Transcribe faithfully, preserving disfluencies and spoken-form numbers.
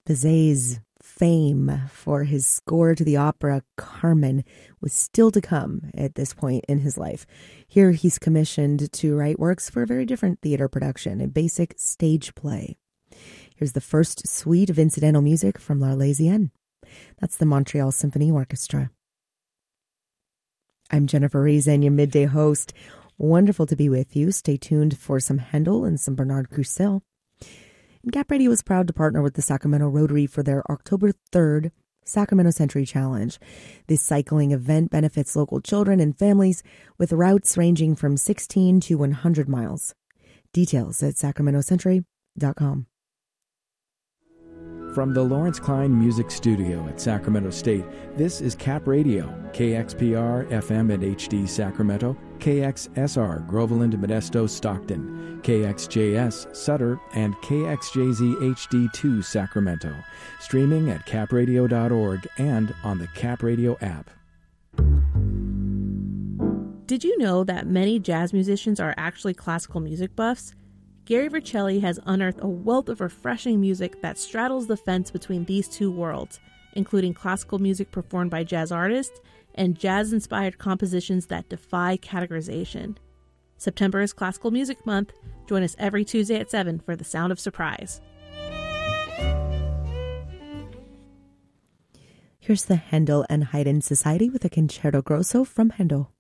Bizet's fame for his score to the opera Carmen was still to come at this point in his life. Here he's commissioned to write works for a very different theater production, a basic stage play. Here's the first suite of incidental music from L'Arlésienne. That's the Montreal Symphony Orchestra. I'm Jennifer Reason, your midday host. Wonderful to be with you. Stay tuned for some Handel and some Bernard Purcell. And Cap Radio is proud to partner with the Sacramento Rotary for their October third Sacramento Century Challenge. This cycling event benefits local children and families with routes ranging from sixteen to one hundred miles. Details at sacramento century dot com. From the Lawrence Klein Music Studio at Sacramento State, this is Cap Radio, K X P R F M and H D Sacramento, K X S R Groveland, Modesto, Stockton, K X J S Sutter, and K X J Z H D two Sacramento. Streaming at cap radio dot org and on the Cap Radio app. Did you know that many jazz musicians are actually classical music buffs? Gary Vercelli has unearthed a wealth of refreshing music that straddles the fence between these two worlds, including classical music performed by jazz artists and jazz-inspired compositions that defy categorization. September is Classical Music Month. Join us every Tuesday at seven for The Sound of Surprise. Here's the Handel and Haydn Society with a Concerto Grosso from Handel.